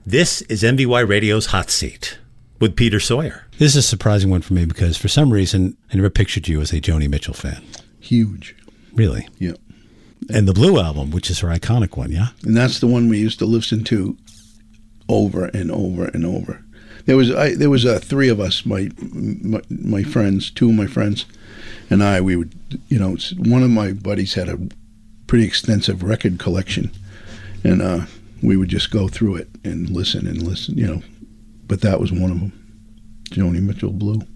This is MVY Radio's Hot Seat with Peter Sawyer. This is a surprising one for me because for some reason, I never pictured you as a Joni Mitchell fan. Huge. Really? Yeah. And the Blue Album, which is her iconic one, yeah? And that's the one we used to listen to over and over and over. There was three of us, my friends, two of my friends, and I. We would, one of my buddies had a pretty extensive record collection, and we would just go through it and listen, But that was one of them, Joni Mitchell Blue.